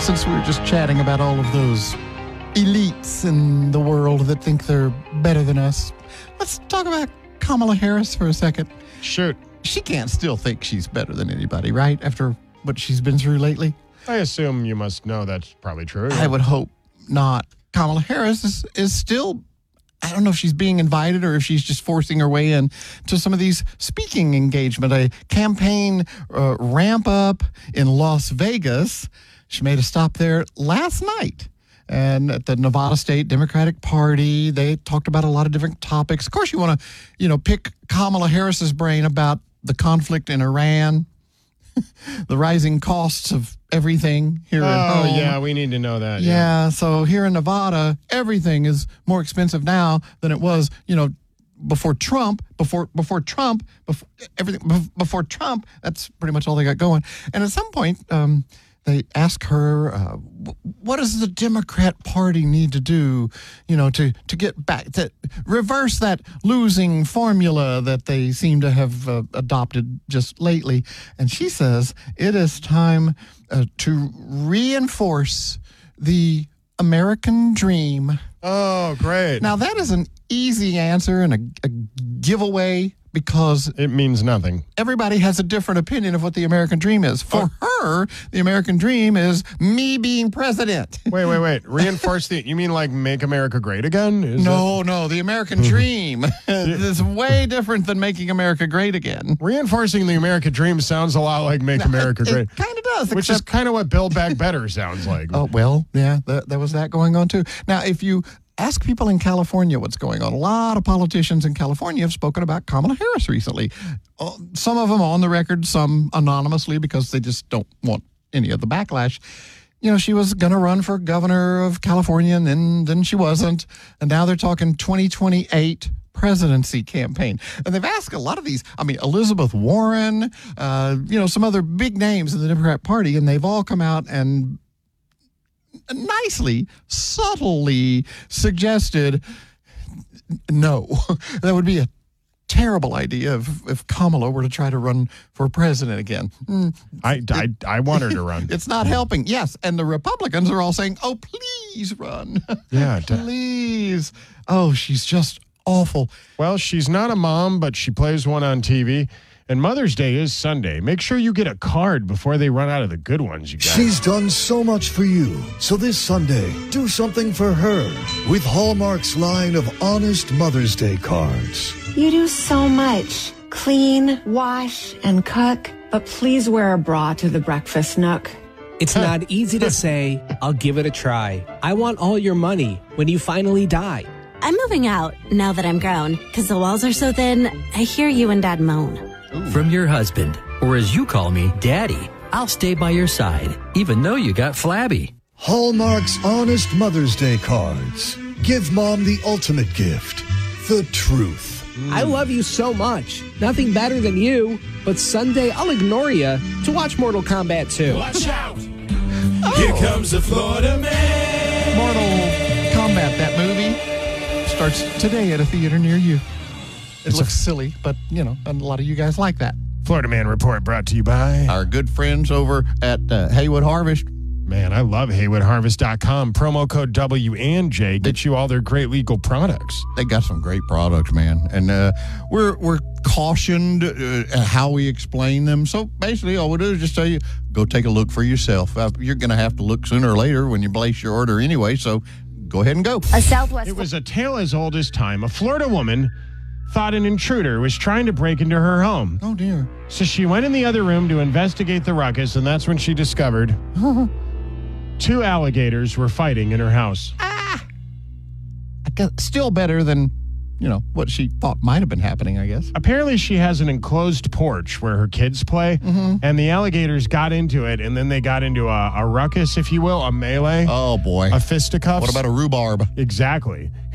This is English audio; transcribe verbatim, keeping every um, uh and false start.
since we were just chatting about all of those elites in the world that think they're better than us, let's talk about Kamala Harris for a second. Shoot. She can't still think she's better than anybody, right? After what she's been through lately? I assume you must know that's probably true. I would hope not. Kamala Harris is, is still, I don't know if she's being invited or if she's just forcing her way in to some of these speaking engagement, a campaign uh, ramp up in Las Vegas. She made a stop there last night. And at the Nevada State Democratic Party, they talked about a lot of different topics. Of course, you want to, you know, pick Kamala Harris's brain about the conflict in Iran, the rising costs of everything here oh, at home. Oh, yeah, we need to know that. Yeah, yeah, so here in Nevada, everything is more expensive now than it was, you know, before Trump, before before Trump, before everything before Trump. That's pretty much all they got going. And at some point, um, they ask her, uh, what does the Democrat Party need to do, you know, to, to get back, to reverse that losing formula that they seem to have uh, adopted just lately? And she says it is time uh, to reinforce the American dream. Oh, great. Now, that is an easy answer and a, a giveaway because it means nothing. Everybody has a different opinion of what the American dream is. For oh. her, the American dream is me being president. Wait, wait, wait. Reinforce the, you mean like make America great again? Is no, it? no. The American dream is way different than making America great again. Reinforcing the American dream sounds a lot like make no, America it, great. It kind of does. Which except, is kind of what Build Back Better sounds like. Oh, well, yeah, that, there was that going on too. Now, if you ask people in California what's going on. A lot of politicians in California have spoken about Kamala Harris recently. Uh, some of them on the record, some anonymously because they just don't want any of the backlash. You know, she was going to run for governor of California, and then, then she wasn't. And now they're talking twenty twenty-eight presidency campaign. And they've asked a lot of these, I mean, Elizabeth Warren, uh, you know, some other big names in the Democrat Party, and they've all come out and nicely, subtly suggested no. That would be a terrible idea if, if Kamala were to try to run for president again. Mm, I, I, I want her to run. It's not helping. Yes, and the Republicans are all saying, oh, please run. Yeah. Please. Oh, she's just awful. Well, she's not a mom, but she plays one on T V. And Mother's Day is Sunday. Make sure you get a card before they run out of the good ones, you guys. She's done so much for you. So this Sunday, do something for her with Hallmark's line of honest Mother's Day cards. You do so much. Clean, wash, and cook. But please wear a bra to the breakfast nook. It's not easy to say, I'll give it a try. I want all your money when you finally die. I'm moving out now that I'm grown because the walls are so thin, I hear you and Dad moan. From your husband, or as you call me, Daddy, I'll stay by your side, even though you got flabby. Hallmark's Honest Mother's Day cards. Give Mom the ultimate gift, the truth. Mm. I love you so much. Nothing better than you. But Sunday, I'll ignore you to watch Mortal Kombat two. Watch out! Oh. Here comes the Florida Man. Mortal Kombat, that movie, starts today at a theater near you. It looks silly, but, you know, a lot of you guys like that. Florida Man Report brought to you by our good friends over at uh, Haywood Harvest. Man, I love Haywood Harvest dot com. Promo code W and J gets you all their great legal products. They got some great products, man. And uh, we're we're cautioned uh, how we explain them. So basically, all we do is just tell you, go take a look for yourself. Uh, you're going to have to look sooner or later when you place your order anyway, so go ahead and go. A Southwest. It was a tale as old as time. A Florida woman thought an intruder was trying to break into her home. Oh, dear. So she went in the other room to investigate the ruckus, and that's when she discovered two alligators were fighting in her house. Ah! I guess still better than, you know, what she thought might have been happening, I guess. Apparently, she has an enclosed porch where her kids play, mm-hmm. and the alligators got into it, and then they got into a, a ruckus, if you will, a melee. Oh, boy. A fisticuffs. What about a rhubarb? Exactly.